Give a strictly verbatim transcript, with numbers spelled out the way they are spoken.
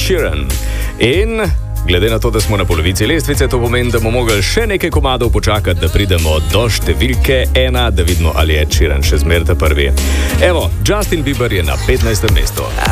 Sheeran. In glede na to, da smo na polovici lestvice, to pomeni, da bomo mogli še nekaj komadov počakati, da pridemo do številke ena, da vidimo, ali je Ed Sheeran še zmeraj ta prvi. Evo, Justin Bieber je na petnajstem mestu.